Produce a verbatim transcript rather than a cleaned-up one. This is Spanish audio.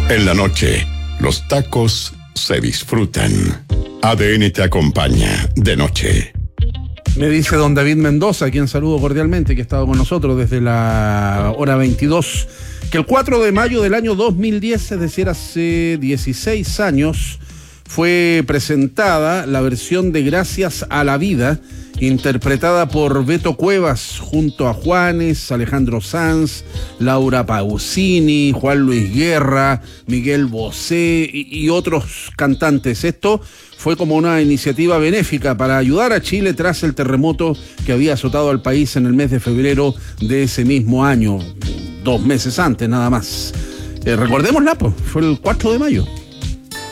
En la noche, los tacos se disfrutan. A D N te acompaña de noche. Me dice don David Mendoza, a quien saludo cordialmente, que ha estado con nosotros desde la hora veintidós, que el cuatro de mayo del año dos mil diez, es decir, hace dieciséis años, fue presentada la versión de Gracias a la Vida, interpretada por Beto Cuevas junto a Juanes, Alejandro Sanz, Laura Pausini, Juan Luis Guerra, Miguel Bosé y, y otros cantantes. Esto fue como una iniciativa benéfica para ayudar a Chile tras el terremoto que había azotado al país en el mes de febrero de ese mismo año, dos meses antes nada más. Eh, recordémosla, pues, fue el cuatro de mayo.